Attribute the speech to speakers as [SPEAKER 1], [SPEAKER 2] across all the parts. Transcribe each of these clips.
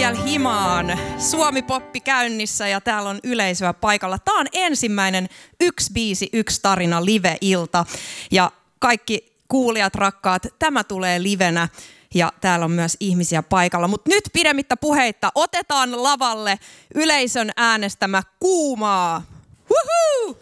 [SPEAKER 1] vielä himaan. Suomi-poppi käynnissä ja täällä on yleisöä paikalla. Tää on ensimmäinen Yksi biisi, yksi tarina live-ilta. Ja kaikki kuulijat, rakkaat, tämä tulee livenä. Ja täällä on myös ihmisiä paikalla. Mutta nyt pidemmittä puheitta otetaan lavalle yleisön äänestämä Kuumaa. Woohoo!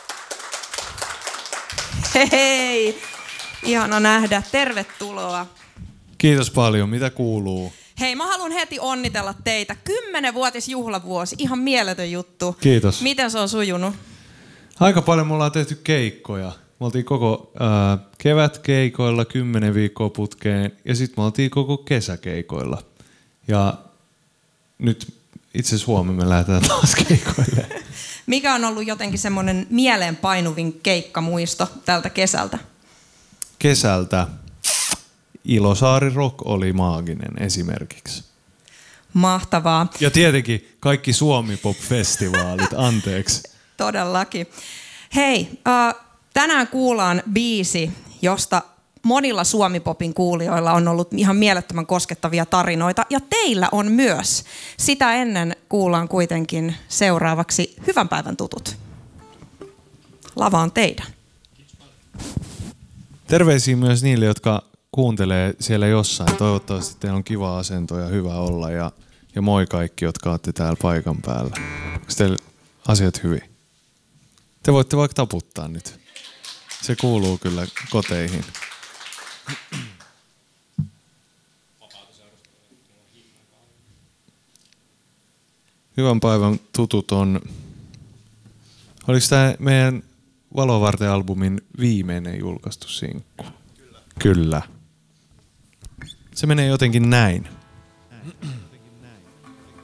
[SPEAKER 1] Hei! Ihana nähdä. Tervetuloa.
[SPEAKER 2] Kiitos paljon. Mitä kuuluu?
[SPEAKER 1] Hei, mä haluan heti onnitella teitä. 10-vuotisjuhlavuosi. Ihan mieletön juttu.
[SPEAKER 2] Kiitos.
[SPEAKER 1] Miten se on sujunut?
[SPEAKER 2] Aika paljon me ollaan tehty keikkoja. Me oltiin koko kevätkeikoilla 10 viikkoa putkeen ja sitten me oltiin koko kesäkeikoilla. Ja nyt itse asiassa huomenna me lähdetään taas keikoille.
[SPEAKER 1] Mikä on ollut jotenkin semmoinen mieleenpainuvin keikkamuisto tältä kesältä?
[SPEAKER 2] Kesältä Ilosaari Rock oli maaginen esimerkiksi.
[SPEAKER 1] Mahtavaa.
[SPEAKER 2] Ja tietenkin kaikki Suomi-pop-festivaalit, anteeksi.
[SPEAKER 1] Todellakin. Hei, tänään kuullaan biisi, josta monilla Suomi-popin kuulijoilla on ollut ihan mielettömän koskettavia tarinoita. Ja teillä on myös. Sitä ennen kuullaan kuitenkin seuraavaksi Hyvän päivän tutut. Lava on teidän.
[SPEAKER 2] Terveisiä myös niille, jotka kuuntelee siellä jossain. Toivottavasti teillä on kiva asento ja hyvä olla. Ja moi kaikki, jotka olette täällä paikan päällä. Onko teillä asiat hyvin? Te voitte vaikka taputtaa nyt. Se kuuluu kyllä koteihin. Hyvän päivän tutut on... Oliko tämä meidän Valovarten-albumin viimeinen julkaistu sinkku? Kyllä. Se menee jotenkin näin.